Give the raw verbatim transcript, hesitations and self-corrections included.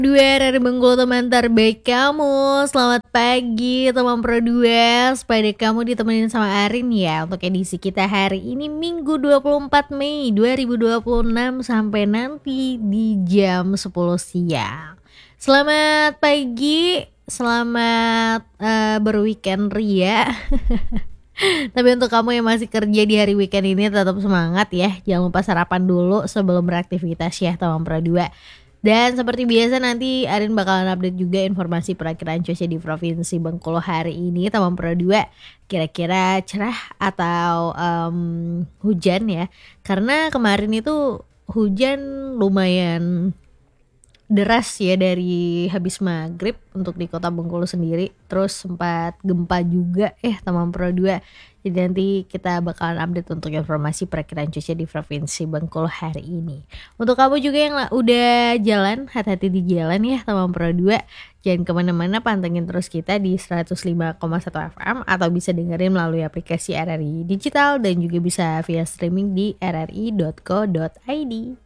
Dua dari Bengkulu teman terbaik kamu. Selamat pagi teman Pro dua. Supaya kamu ditemenin sama Arin ya untuk edisi kita hari ini Minggu dua puluh empat Mei dua ribu dua puluh enam sampai nanti di jam sepuluh siang. Selamat pagi, selamat uh, berweekend ria. Tapi untuk kamu yang masih kerja di hari weekend ini tetap semangat ya. Jangan lupa sarapan dulu sebelum beraktivitas ya teman Pro dua. Dan seperti biasa nanti Arin bakalan update juga informasi perakiraan cuaca di Provinsi Bengkulu hari ini teman Pro dua. Kira-kira cerah atau um, hujan ya. Karena kemarin itu hujan lumayan deras ya dari habis maghrib untuk di kota Bengkulu sendiri. Terus sempat gempa juga eh teman Pro dua. Jadi nanti kita bakalan update untuk informasi perakiraan cuaca di Provinsi Bengkulu hari ini. Untuk kamu juga yang udah jalan, hati-hati di jalan ya teman Pro dua. Jangan kemana-mana, pantengin terus kita di seratus lima koma satu F M atau bisa dengerin melalui aplikasi R R I Digital dan juga bisa via streaming di r r i dot co dot i d.